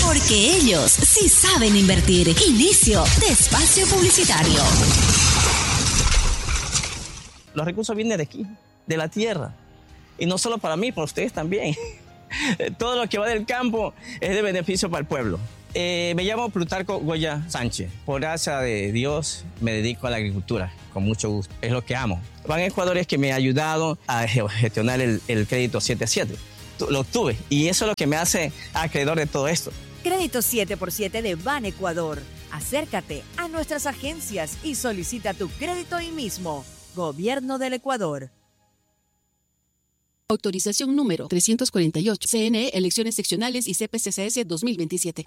Porque ellos sí saben invertir. Inicio de espacio publicitario. Los recursos vienen de aquí, de la tierra. Y no solo para mí, para ustedes también. Todo lo que va del campo es de beneficio para el pueblo. Me llamo Plutarco Goya Sánchez. Por gracia de Dios me dedico a la agricultura, con mucho gusto. Es lo que amo. Ban Ecuador es que me ha ayudado a gestionar el crédito 7-7. Lo obtuve y eso es lo que me hace acreedor de todo esto. Crédito 7x7 de Ban Ecuador. Acércate a nuestras agencias y solicita tu crédito hoy mismo. Gobierno del Ecuador. Autorización número 348. CNE, Elecciones Seccionales y CPCCS 2027.